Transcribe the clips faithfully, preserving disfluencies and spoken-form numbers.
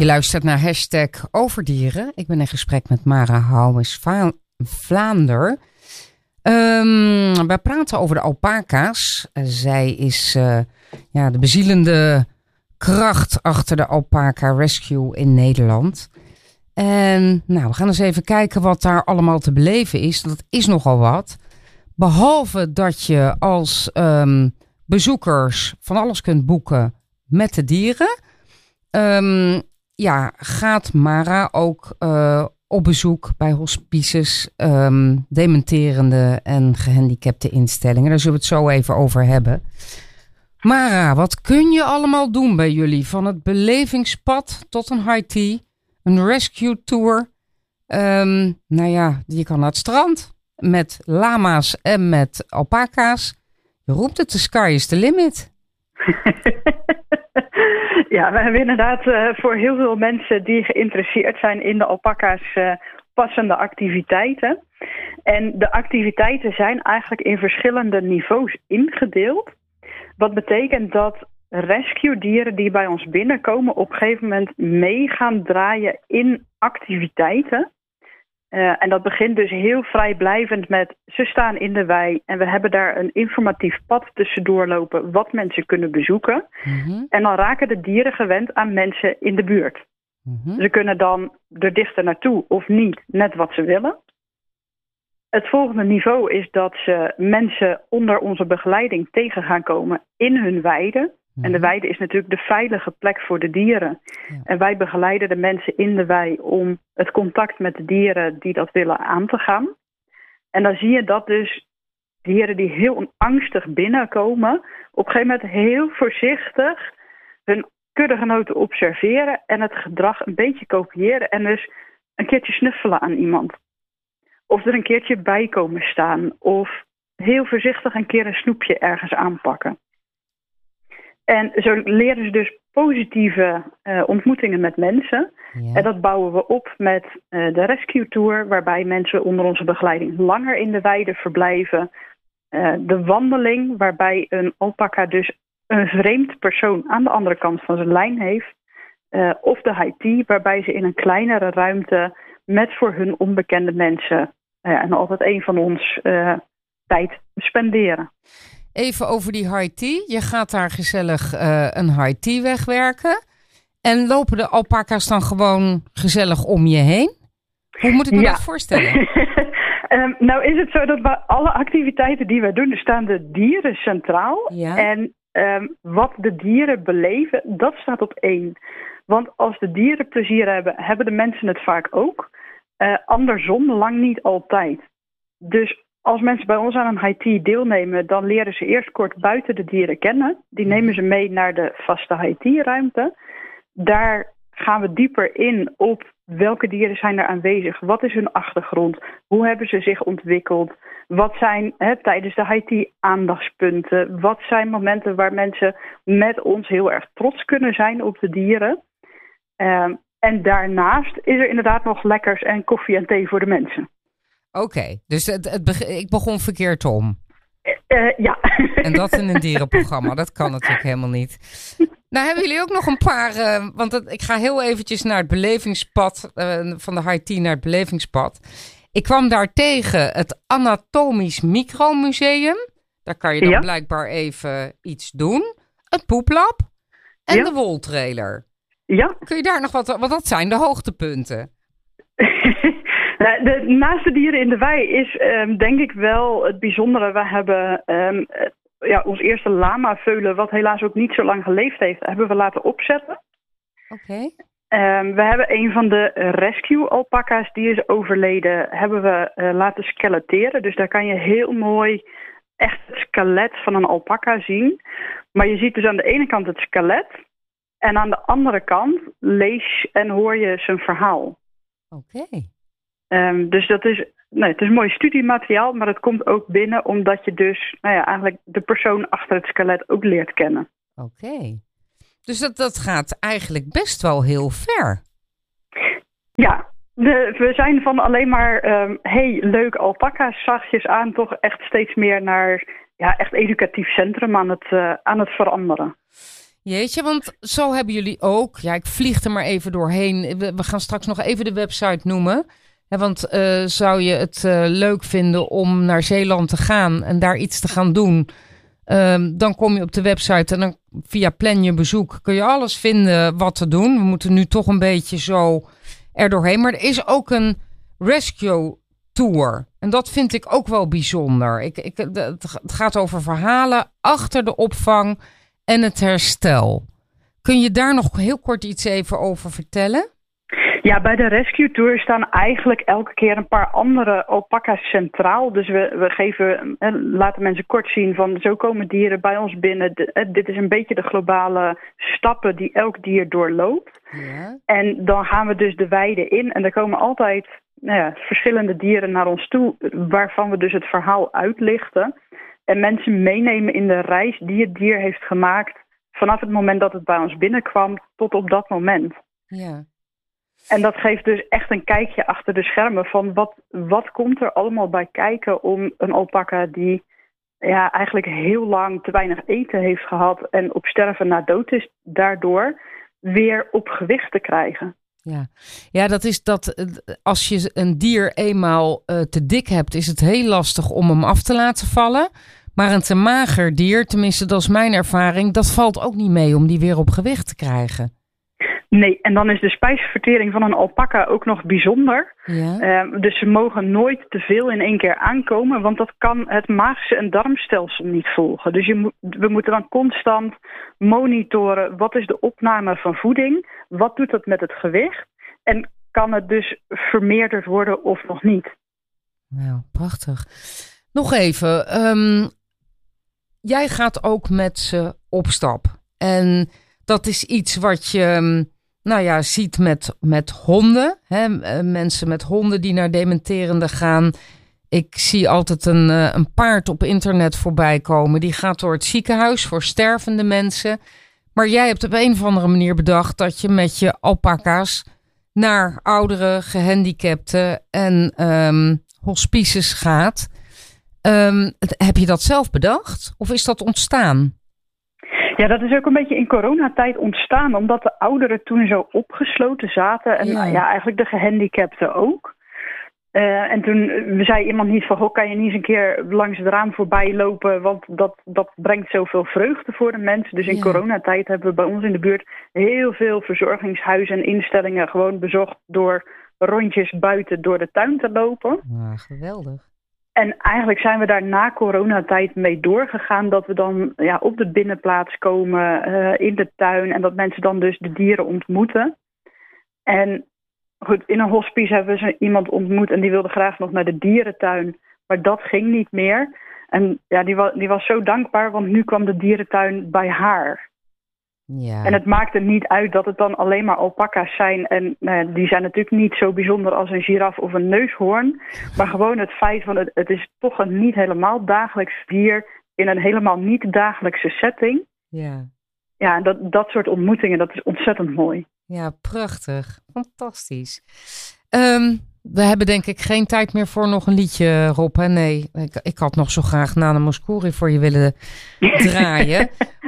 Je luistert naar hashtag Overdieren. Ik ben in gesprek met Mara Houwes-Vlaander. Um, wij praten over de alpaca's. Uh, zij is uh, ja, de bezielende kracht achter de Alpaca Rescue in Nederland. En nou, we gaan eens even kijken wat daar allemaal te beleven is. Dat is nogal wat. Behalve dat je als um, bezoekers van alles kunt boeken met de dieren. Um, ja, gaat Mara ook uh, op bezoek bij hospices, um, dementerende en gehandicapte instellingen. Daar zullen we het zo even over hebben. Mara, wat kun je allemaal doen bij jullie? Van het belevingspad tot een high tea, een rescue tour. Um, nou ja, je kan naar het strand met lama's en met alpaca's. Je roept het, the sky is the limit. Ja, we hebben inderdaad uh, voor heel veel mensen die geïnteresseerd zijn in de alpaca's uh, passende activiteiten. En de activiteiten zijn eigenlijk in verschillende niveaus ingedeeld. Wat betekent dat rescue dieren die bij ons binnenkomen op een gegeven moment mee gaan draaien in activiteiten. Uh, en dat begint dus heel vrijblijvend met ze staan in de wei en we hebben daar een informatief pad tussendoor lopen wat mensen kunnen bezoeken. Mm-hmm. En dan raken de dieren gewend aan mensen in de buurt. Mm-hmm. Ze kunnen dan er dichter naartoe of niet, net wat ze willen. Het volgende niveau is dat ze mensen onder onze begeleiding tegen gaan komen in hun weide. Mm-hmm. En de weide is natuurlijk de veilige plek voor de dieren. Ja. En wij begeleiden de mensen in de wei om het contact met de dieren die dat willen aan te gaan. En dan zie je dat dus dieren die heel angstig binnenkomen, op een gegeven moment heel voorzichtig hun kuddegenoten observeren en het gedrag een beetje kopiëren en dus een keertje snuffelen aan iemand. Of er een keertje bij komen staan of heel voorzichtig een keer een snoepje ergens aanpakken. En zo leren ze dus positieve uh, ontmoetingen met mensen. Ja. En dat bouwen we op met uh, de Rescue Tour, waarbij mensen onder onze begeleiding langer in de weide verblijven. Uh, de wandeling, waarbij een alpaca dus een vreemd persoon aan de andere kant van zijn lijn heeft. Uh, of de high tea, waarbij ze in een kleinere ruimte met voor hun onbekende mensen uh, en altijd een van ons uh, tijd spenderen. Even over die high tea. Je gaat daar gezellig uh, een high tea wegwerken. En lopen de alpaca's dan gewoon gezellig om je heen? Hoe moet ik me ja. dat voorstellen? um, nou is het zo dat bij alle activiteiten die wij doen, er staan de dieren centraal. Ja. En um, wat de dieren beleven, dat staat op één. Want als de dieren plezier hebben, hebben de mensen het vaak ook. Uh, andersom lang niet altijd. Dus als mensen bij ons aan een high tea deelnemen, dan leren ze eerst kort buiten de dieren kennen. Die nemen ze mee naar de vaste high tea ruimte. Daar gaan we dieper in op welke dieren zijn er aanwezig. Wat is hun achtergrond? Hoe hebben ze zich ontwikkeld? Wat zijn hè, tijdens de high tea aandachtspunten? Wat zijn momenten waar mensen met ons heel erg trots kunnen zijn op de dieren? Um, en daarnaast is er inderdaad nog lekkers en koffie en thee voor de mensen. Oké, okay, dus het, het beg- ik begon verkeerd om. Uh, ja. En dat in een dierenprogramma, dat kan natuurlijk helemaal niet. Nou, hebben jullie ook nog een paar, uh, want het, ik ga heel eventjes naar het belevingspad, uh, van de high tea naar het belevingspad. Ik kwam daar tegen het Anatomisch Micromuseum. Daar kan je dan ja. blijkbaar even iets doen. Het poeplab en ja. de woltrailer. Ja. Kun je daar nog wat, want dat zijn de hoogtepunten. De, naast de dieren in de wei is um, denk ik wel het bijzondere. We hebben um, ja, ons eerste lama-veulen, wat helaas ook niet zo lang geleefd heeft, hebben we laten opzetten. Oké. Okay. Um, we hebben een van de rescue-alpaca's die is overleden, hebben we uh, laten skeleteren. Dus daar kan je heel mooi echt het skelet van een alpaca zien. Maar je ziet dus aan de ene kant het skelet en aan de andere kant lees en hoor je zijn verhaal. Oké. Okay. Um, dus dat is, nee, het is mooi studiemateriaal, maar het komt ook binnen omdat je dus nou ja, eigenlijk de persoon achter het skelet ook leert kennen. Oké. Okay. Dus dat, dat gaat eigenlijk best wel heel ver. Ja, de, we zijn van alleen maar um, hey, leuk alpaca's zachtjes aan toch echt steeds meer naar ja, echt educatief centrum aan het, uh, aan het veranderen. Jeetje, want zo hebben jullie ook... Ja, ik vlieg er maar even doorheen. We, we gaan straks nog even de website noemen. Ja, want uh, zou je het uh, leuk vinden om naar Zeeland te gaan en daar iets te gaan doen... Um, dan kom je op de website en dan via plan je bezoek kun je alles vinden wat te doen. We moeten nu toch een beetje zo er doorheen. Maar er is ook een rescue tour. En dat vind ik ook wel bijzonder. Ik, ik, het gaat over verhalen achter de opvang en het herstel. Kun je daar nog heel kort iets even over vertellen? Ja, bij de Rescue Tour staan eigenlijk elke keer een paar andere alpaca's centraal. Dus we, we geven, eh, laten mensen kort zien van zo komen dieren bij ons binnen. De, eh, dit is een beetje de globale stappen die elk dier doorloopt. Ja. En dan gaan we dus de weide in en er komen altijd nou ja, verschillende dieren naar ons toe, waarvan we dus het verhaal uitlichten. En mensen meenemen in de reis die het dier heeft gemaakt vanaf het moment dat het bij ons binnenkwam tot op dat moment. Ja. En dat geeft dus echt een kijkje achter de schermen van wat, wat komt er allemaal bij kijken om een alpaca die ja, eigenlijk heel lang te weinig eten heeft gehad en op sterven na dood is, daardoor weer op gewicht te krijgen. Ja, ja, dat is dat als je een dier eenmaal uh, te dik hebt, is het heel lastig om hem af te laten vallen. Maar een te mager dier, tenminste dat is mijn ervaring, dat valt ook niet mee om die weer op gewicht te krijgen. Nee, en dan is de spijsvertering van een alpaca ook nog bijzonder. Ja. Uh, dus ze mogen nooit te veel in één keer aankomen, want dat kan het maagse- en darmstelsel niet volgen. Dus je moet, we moeten dan constant monitoren, wat is de opname van voeding, wat doet dat met het gewicht en kan het dus vermeerderd worden of nog niet. Nou, prachtig. Nog even, um, jij gaat ook met ze op stap en dat is iets wat je... Nou ja, ziet met, met honden. Hè? Mensen met honden die naar dementerende gaan. Ik zie altijd een, een paard op internet voorbij komen. Die gaat door het ziekenhuis voor stervende mensen. Maar jij hebt op een of andere manier bedacht dat je met je alpaca's naar ouderen, gehandicapten en um, hospices gaat. Um, heb je dat zelf bedacht? Of is dat ontstaan? Ja, dat is ook een beetje in coronatijd ontstaan, omdat de ouderen toen zo opgesloten zaten en ja, ja eigenlijk de gehandicapten ook. Uh, en toen zei iemand niet van, goh, kan je niet eens een keer langs het raam voorbij lopen, want dat, dat brengt zoveel vreugde voor de mensen. Dus in ja. coronatijd hebben we bij ons in de buurt heel veel verzorgingshuizen en instellingen gewoon bezocht door rondjes buiten door de tuin te lopen. Ja, geweldig. En eigenlijk zijn we daar na coronatijd mee doorgegaan dat we dan ja, op de binnenplaats komen, uh, in de tuin en dat mensen dan dus de dieren ontmoeten. En goed, in een hospice hebben we zo iemand ontmoet en die wilde graag nog naar de dierentuin, maar dat ging niet meer. En ja, die was, die was zo dankbaar, want nu kwam de dierentuin bij haar. Ja. En het maakte niet uit dat het dan alleen maar alpaca's zijn. En nou, die zijn natuurlijk niet zo bijzonder als een giraf of een neushoorn. Maar gewoon het feit van het, het is toch een niet helemaal dagelijks dier in een helemaal niet dagelijkse setting. Ja, ja dat, dat soort ontmoetingen, dat is ontzettend mooi. Ja, prachtig. Fantastisch. Um, we hebben denk ik geen tijd meer voor nog een liedje, Rob. Hè? Nee, ik, ik had nog zo graag Nana Mouskouri voor je willen draaien.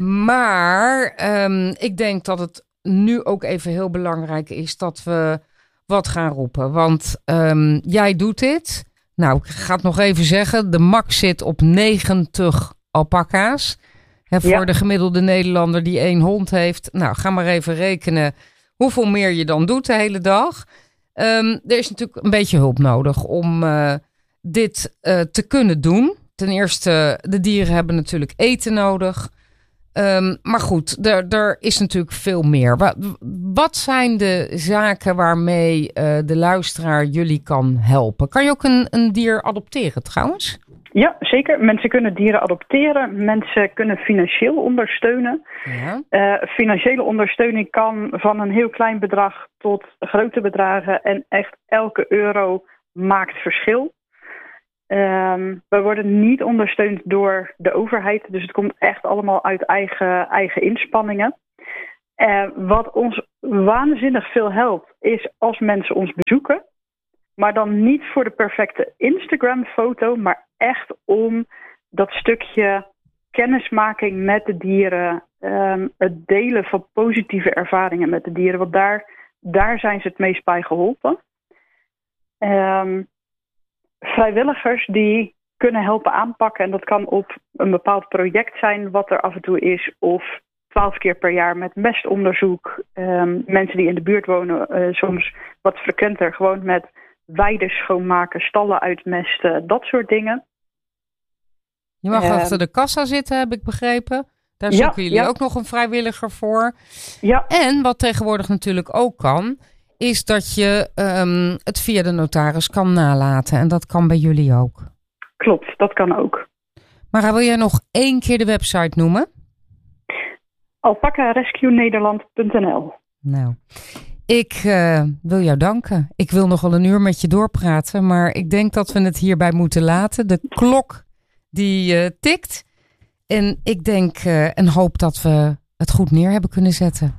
Maar um, ik denk dat het nu ook even heel belangrijk is dat we wat gaan roepen. Want um, jij doet dit. Nou, ik ga het nog even zeggen. De max zit op negentig alpaca's. Hè, voor ja. de gemiddelde Nederlander die één hond heeft. Nou, ga maar even rekenen hoeveel meer je dan doet de hele dag. Um, er is natuurlijk een beetje hulp nodig om uh, dit uh, te kunnen doen. Ten eerste, de dieren hebben natuurlijk eten nodig. Um, maar goed, er, er is natuurlijk veel meer. Wat, wat zijn de zaken waarmee uh, de luisteraar jullie kan helpen? Kan je ook een, een dier adopteren trouwens? Ja, zeker. Mensen kunnen dieren adopteren. Mensen kunnen financieel ondersteunen. Ja. Uh, financiële ondersteuning kan van een heel klein bedrag tot grote bedragen. En echt elke euro maakt verschil. Um, we worden niet ondersteund door de overheid. Dus het komt echt allemaal uit eigen, eigen inspanningen. Uh, wat ons waanzinnig veel helpt is als mensen ons bezoeken. Maar dan niet voor de perfecte Instagram-foto, maar echt om dat stukje kennismaking met de dieren um, het delen van positieve ervaringen met de dieren. Want daar, daar zijn ze het meest bij geholpen. Um, vrijwilligers die kunnen helpen aanpakken. En dat kan op een bepaald project zijn wat er af en toe is. Of twaalf keer per jaar met mestonderzoek. Um, mensen die in de buurt wonen, uh, soms wat frequenter. Gewoon met weiden schoonmaken, stallen uitmesten, dat soort dingen. Je mag uh, achter de kassa zitten, heb ik begrepen. Daar ja, zoeken jullie ja. ook nog een vrijwilliger voor. Ja. En wat tegenwoordig natuurlijk ook kan, is dat je um, het via de notaris kan nalaten. En dat kan bij jullie ook. Klopt, dat kan ook. Maar wil jij nog één keer de website noemen? alpaca rescue nederland punt n l. Nou, ik uh, wil jou danken. Ik wil nog wel een uur met je doorpraten, maar ik denk dat we het hierbij moeten laten. De klok die uh, tikt. En ik denk uh, en hoop dat we het goed neer hebben kunnen zetten.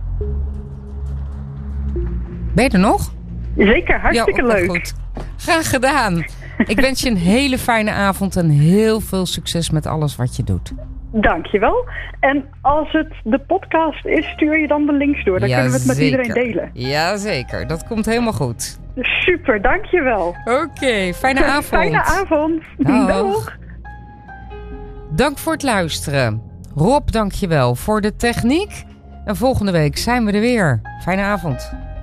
Ben je er nog? Zeker, hartstikke ja, leuk. Goed. Graag gedaan. Ik wens je een hele fijne avond en heel veel succes met alles wat je doet. Dankjewel. En als het de podcast is, stuur je dan de links door. Dan ja, kunnen we het met zeker. iedereen delen. Jazeker, dat komt helemaal goed. Super, dankjewel. Oké, okay, fijne avond. Fijne avond. Dag. Dag. Dank voor het luisteren. Rob, dankjewel voor de techniek. En volgende week zijn we er weer. Fijne avond.